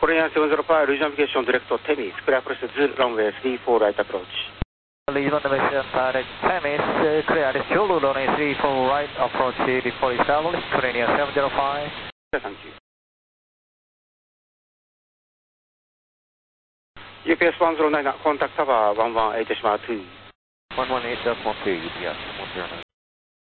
Korean 705, regional navigation direct to Temis, clear approach to runway 34 right approach. Regional navigation direct Temis, clear Zulu runway 34 right approach, before established, Korean 705. Thank you. UPS 109, contact tower 118.2. 118.2, UPS 109.